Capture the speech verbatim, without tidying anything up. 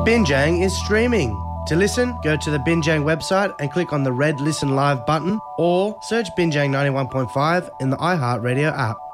Binjang is streaming. To listen, go to the Binjang website and click on the red Listen Live button or search Binjang ninety-one point five in the iHeartRadio app.